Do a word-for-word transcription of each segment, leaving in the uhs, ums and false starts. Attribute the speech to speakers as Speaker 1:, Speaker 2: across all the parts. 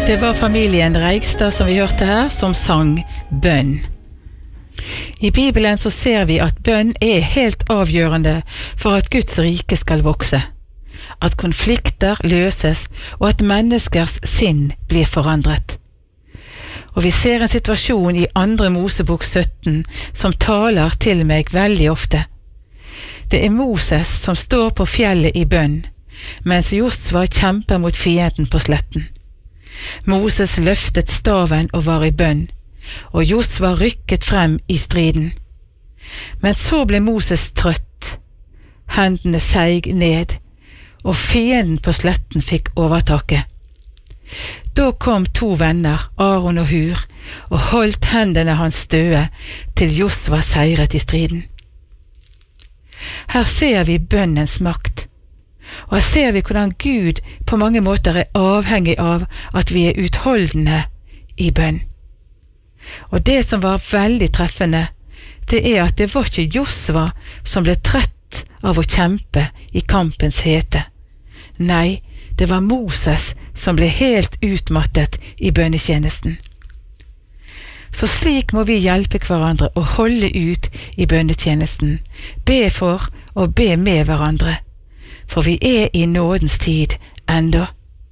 Speaker 1: Det var familien Reigstad som vi hørte her, som sang bønn. I Bibelen så ser vi at bønn er helt avgjørende for at Guds rike skal vokse, at konflikter løses og at menneskers sinn blir forandret. Og vi ser en situasjon i andre Mosebok sytten som taler til meg veldig ofte. Det er Moses som står på fjellet i bønn, mens Josva kjemper mot fienden på sletten. Moses løftet staven og var i bønn, og Josva rykket frem i striden. Men så ble Moses trøtt, hendene seig ned, og fienden på sletten fikk overtaket. Da kom to venner, Aaron og Hur, og holdt hendene hans støe til Josva seiret i striden. Her ser vi bønnens makt, og her ser vi hvordan Gud på mange måter er avhengig av at vi er utholdende i bønn. Og det som var veldig treffende, det er at det var ikke Josva som ble trett av å kjempe i kampens hete. Nei, det var Moses som ble helt utmattet i bønnetjenesten. Så slik må vi hjelpe hverandre å holde ut i bønnetjenesten, be for og be med hverandre, for vi er i nådens tid enda.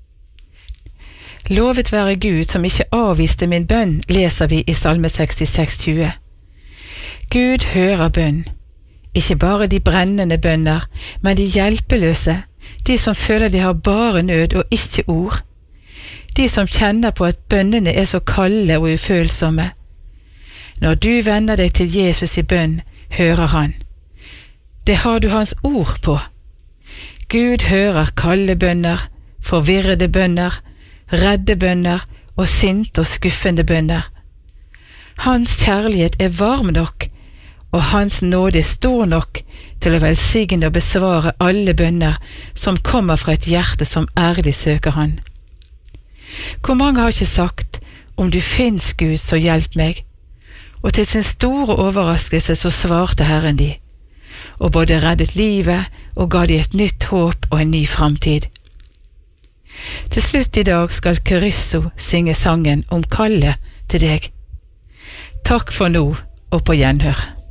Speaker 1: Lovet være Gud som ikke avviste min bønn, leser vi i Salme sekstiseks tjue. Gud hører bønn, ikke bare de brennende bønner, men de hjelpeløse, de som føler de har bare nød og ikke ord, de som kjenner på at bønnene er så kalde og ufølsomme. Når du vender deg til Jesus i bønn, hører han. Det har du hans ord på. Gud hører kalde bønner, forvirrede bønner, redde bønner og sinte og skuffende bønner. Hans kjærlighet er varm nok, og hans nåde er stor nok til å velsigne og besvare alle bønner som kommer fra et hjerte som ærlig søker han. Hvor mange har ikke sagt, om du finnes Gud, så hjelp meg? Og til sin store overraskelse så svarte Herren de, og både reddet livet og ga de et nytt håp og en ny framtid. Til slutt i dag skal Kyrysso synge sangen om kallet til deg. Takk for nå, og på gjenhør.